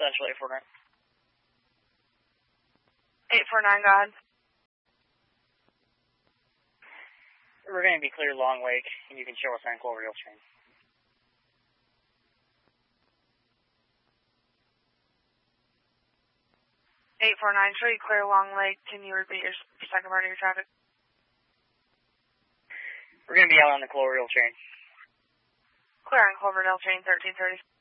Central 849. 849, go ahead. We're going to be clear Long Lake, and you can show us on Cloverdale train. 849, show you clear Long Lake. Can you repeat your second part of your traffic? We're going to be out on the Cloverdale train. Clear on Cloverdale train 1330.